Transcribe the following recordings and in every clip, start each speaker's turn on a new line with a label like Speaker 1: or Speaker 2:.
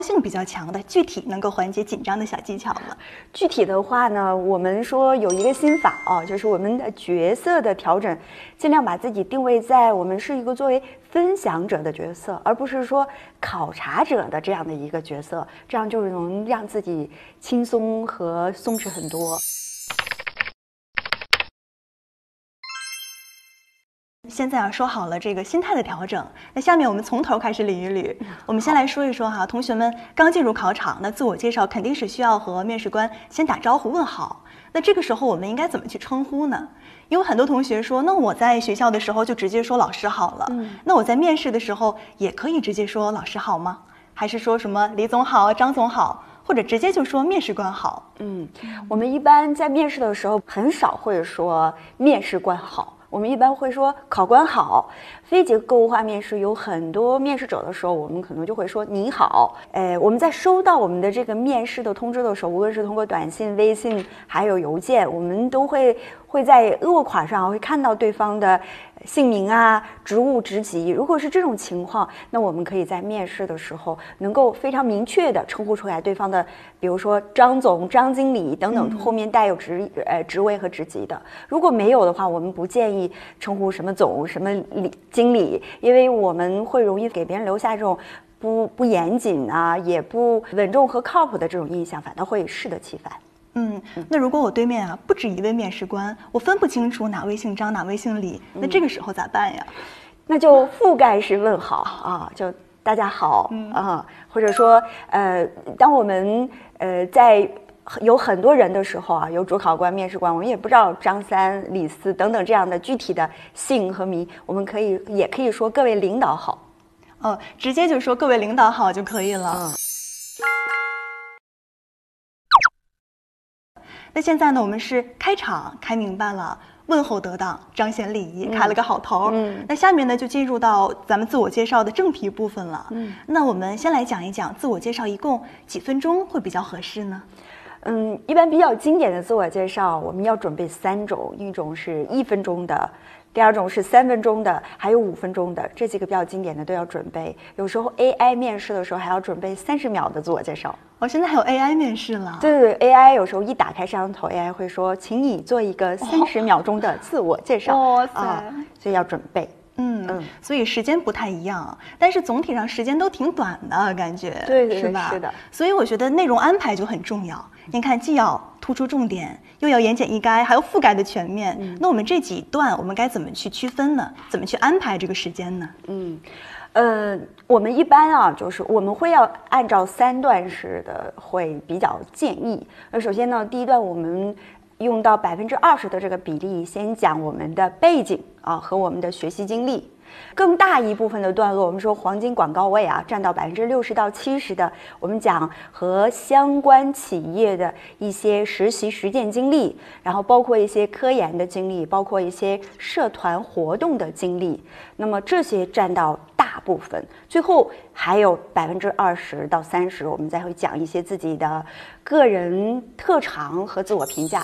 Speaker 1: 性比较强的，具体能够缓解紧张的小技巧吗？
Speaker 2: 具体的话呢，我们说有一个心法啊，就是我们的角色的调整，尽量把自己定位在我们是一个作为分享者的角色，而不是说考察者的这样的一个角色，这样就是能让自己轻松和松弛很多。
Speaker 1: 现在说好了这个心态的调整，那下面我们从头开始捋一捋。我们先来说一说哈，同学们刚进入考场，那自我介绍肯定是需要和面试官先打招呼问好。那这个时候我们应该怎么去称呼呢？因为很多同学说，那我在学校的时候就直接说老师好了，那我在面试的时候也可以直接说老师好吗？还是说什么李总好、张总好，或者直接就说面试官好？
Speaker 2: 我们一般在面试的时候很少会说面试官好。我们一般会说考官好。非结构化面试有很多面试者的时候，我们可能就会说你好。我们在收到我们的这个面试的通知的时候，无论是通过短信、微信还有邮件，我们都会在落款上会看到对方的姓名啊、职务、职级。如果是这种情况，那我们可以在面试的时候能够非常明确的称呼出来对方的，比如说张总、张经理等等，后面带有职位和职级的。如果没有的话，我们不建议称呼什么总、什么经理，因为我们会容易给别人留下这种不严谨啊，也不稳重和靠谱的这种印象，反倒会适得其反。
Speaker 1: 那如果我对面不止一位面试官，我分不清楚哪位姓张哪位姓李，那这个时候咋办呀？
Speaker 2: 那就覆盖式问好啊，就大家好或者说当我们在有很多人的时候啊，有主考官、面试官，我们也不知道张三、李四等等这样的具体的姓和名，我们也可以说各位领导好。
Speaker 1: 直接就说各位领导好就可以了。那现在呢，我们是开场开明白了，问候得当，彰显礼仪，开了个好头。那下面呢就进入到咱们自我介绍的正题部分了。那我们先来讲一讲自我介绍一共几分钟会比较合适呢？
Speaker 2: 一般比较经典的自我介绍，我们要准备3种，一种是1分钟的，第2种是3分钟的，还有5分钟的，这几个比较经典的都要准备。有时候 AI 面试的时候还要准备30秒的自我介绍。
Speaker 1: 现在还有 AI 面试了？
Speaker 2: 对 AI 有时候一打开摄像头 ，AI 会说，请你做一个30秒钟的自我介绍。所以要准备。
Speaker 1: 所以时间不太一样，但是总体上时间都挺短的感觉，
Speaker 2: 对，
Speaker 1: 是吧？
Speaker 2: 是的。
Speaker 1: 所以我觉得内容安排就很重要。您看，既要突出重点，又要言简意赅，还要覆盖的全面。那我们这几段我们该怎么去区分呢？怎么去安排这个时间呢？
Speaker 2: 我们一般就是我们会要按照3段式的，会比较建议。首先呢，第一段我们用到20%的这个比例，先讲我们的背景和我们的学习经历。更大一部分的段落，我们说黄金广告位占到60%到70%的，我们讲和相关企业的一些实习实践经历，然后包括一些科研的经历，包括一些社团活动的经历。那么这些占到大部分，最后还有20%到30%，我们再会讲一些自己的个人特长和自我评价。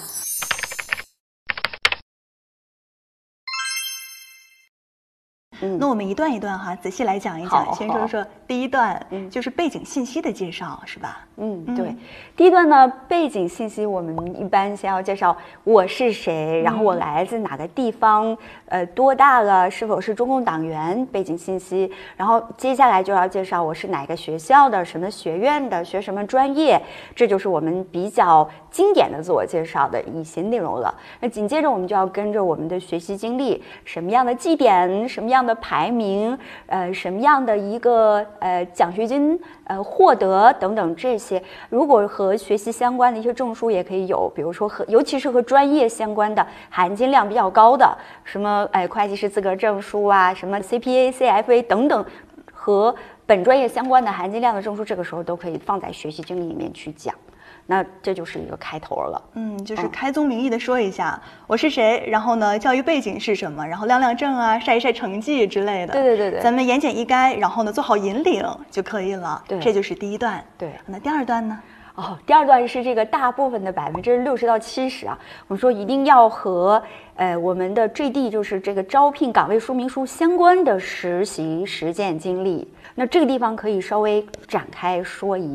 Speaker 1: 那我们一段一段仔细来讲一讲。先说说第一段，就是背景信息的介绍，是吧？
Speaker 2: 对。第一段呢，背景信息我们一般先要介绍我是谁，然后我来自哪个地方，多大了，是否是中共党员，背景信息。然后接下来就要介绍我是哪个学校的，什么学院的，学什么专业，这就是我们比较经典的自我介绍的一些内容了。那紧接着我们就要跟着我们的学习经历，什么样的绩点，什么样的排名，什么样的一个奖学金获得等等这些。如果和学习相关的一些证书也可以有，比如说尤其是和专业相关的含金量比较高的，什么会计师资格证书啊，什么 CPA、CFA 等等，和本专业相关的含金量的证书，这个时候都可以放在学习经历里面去讲。那这就是一个开头了。
Speaker 1: 就是开宗明义的说一下我是谁，然后呢教育背景是什么，然后亮亮证啊，晒一晒成绩之类的。
Speaker 2: 对，
Speaker 1: 咱们言简意赅，然后呢做好引领就可以了。
Speaker 2: 对，
Speaker 1: 这就是第一段。
Speaker 2: 对，
Speaker 1: 那第2段呢？
Speaker 2: 第2段是这个大部分的60%到70%我们说一定要和我们的JD，就是这个招聘岗位说明书相关的实习实践经历。那这个地方可以稍微展开说一